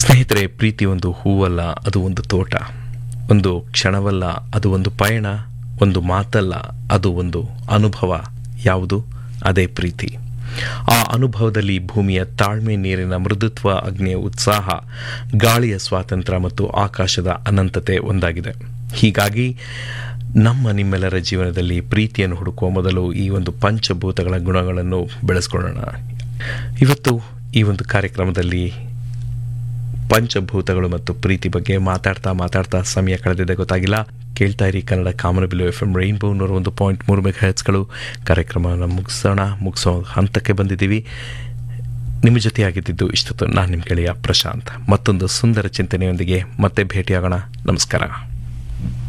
ಸ್ನೇಹಿತರೆ, ಪ್ರೀತಿ ಒಂದು ಹೂವಲ್ಲ, ಅದು ಒಂದು ತೋಟ. ಒಂದು ಕ್ಷಣವಲ್ಲ, ಅದು ಒಂದು ಪಯಣ. ಒಂದು ಮಾತಲ್ಲ, ಅದು ಒಂದು ಅನುಭವ. ಯಾವುದು? ಅದೇ ಪ್ರೀತಿ. ಆ ಅನುಭವದಲ್ಲಿ ಭೂಮಿಯ ತಾಳ್ಮೆ, ನೀರಿನ ಮೃದುತ್ವ, ಅಗ್ನಿಯ ಉತ್ಸಾಹ, ಗಾಳಿಯ ಸ್ವಾತಂತ್ರ್ಯ ಮತ್ತು ಆಕಾಶದ ಅನಂತತೆ ಒಂದಾಗಿದೆ. ಹೀಗಾಗಿ ನಿಮ್ಮೆಲ್ಲರ ಜೀವನದಲ್ಲಿ ಪ್ರೀತಿಯನ್ನು ಹುಡುಕುವ ಮೊದಲು ಈ ಒಂದು ಪಂಚಭೂತಗಳ ಗುಣಗಳನ್ನು ಬೆಳೆಸ್ಕೊಳ್ಳೋಣ. ಇವತ್ತು ಈ ಒಂದು ಕಾರ್ಯಕ್ರಮದಲ್ಲಿ ಪಂಚಭೂತಗಳು ಮತ್ತು ಪ್ರೀತಿ ಬಗ್ಗೆ ಮಾತಾಡ್ತಾ ಸಮಯ ಕಳೆದಿದೆ ಗೊತ್ತಾಗಿಲ್ಲ. ಕೇಳ್ತಾ ಇರಿ ಕನ್ನಡ ಕಾಮನಬಿಲ್ಲು FM ರೈನ್ಬೋ 101.3 ಮೆಗಾಹೆರ್ಟ್ಸ್ಗಳು. ಕಾರ್ಯಕ್ರಮವನ್ನು ಮುಗಿಸೋ ಹಂತಕ್ಕೆ ಬಂದಿದ್ದೀವಿ. ನಿಮ್ಮ ಜೊತೆಯಾಗಿದ್ದು ಇಷ್ಟೊತ್ತು ನಾನು ನಿಮ್ಮ ಗೆಳೆಯ ಪ್ರಶಾಂತ್. ಮತ್ತೊಂದು ಸುಂದರ ಚಿಂತನೆಯೊಂದಿಗೆ ಮತ್ತೆ ಭೇಟಿಯಾಗೋಣ. ನಮಸ್ಕಾರ.